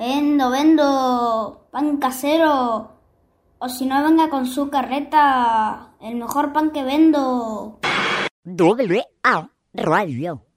Vendo pan casero. O si no, venga con su carreta. El mejor pan que vendo. WA Radio.